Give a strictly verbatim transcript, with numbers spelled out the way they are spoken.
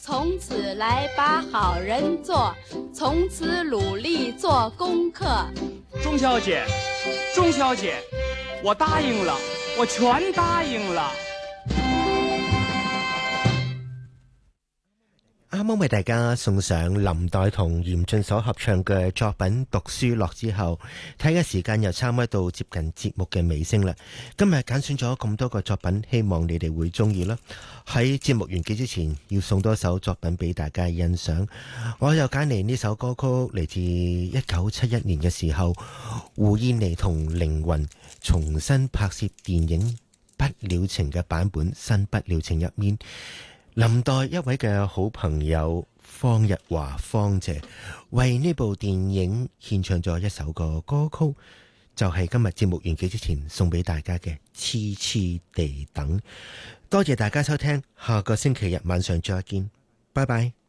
從此來把好人做，從此努力做功課。 鍾小姐，鍾小姐，我答應了，我全答應了。 啱啱為大家送上林黛同嚴俊所合唱嘅作品《讀書樂》之後，睇嘅時間又差唔多到接近節目嘅尾聲啦。今日揀選咗咁多個作品，希望你哋會中意啦。喺節目完結之前，要送多首作品俾大家欣賞。我又揀嚟呢首歌曲，嚟自一九七一年嘅時候，胡燕妮同凌雲重新拍攝電影《不了情》嘅版本《新不了情》入面，林黛一位嘅好朋友方日華方姐為呢部電影獻唱咗一首個歌曲，就係今日節目完結之前送俾大家嘅《痴痴地等》。多謝大家收聽，下個星期日晚上再見，拜拜。